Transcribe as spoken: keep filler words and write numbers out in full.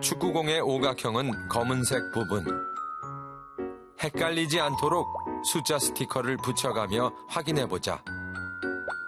축구공의 오각형은 검은색 부분. 헷갈리지 않도록 숫자 스티커를 붙여가며 확인해보자.